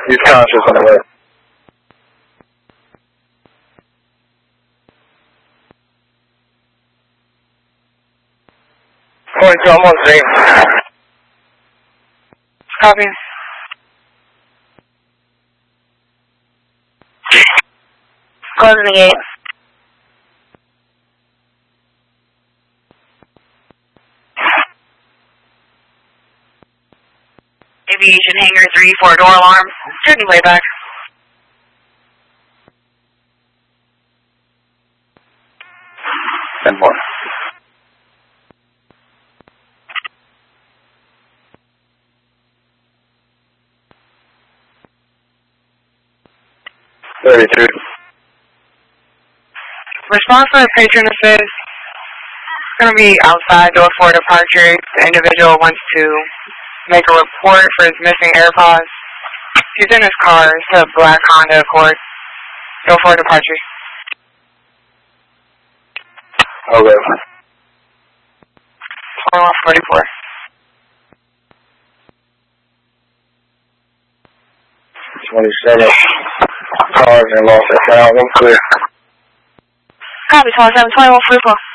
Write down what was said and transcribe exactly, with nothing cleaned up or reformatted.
He's conscious on the way. twenty-two, I'm on scene. Copy. Closing the gate. Aviation hangar three, four door alarm. Student playback. ten four. thirty-two. Response for the patron assist. It's going to be outside door four departure. The individual wants to make a report for his missing AirPods. He's in his car. It's a black Honda Accord. Door four departure. Okay. twenty-one forty-four. twenty-seven. Cars and lost that ground. One clear. Copy, twenty-seven, twenty-one forty-four.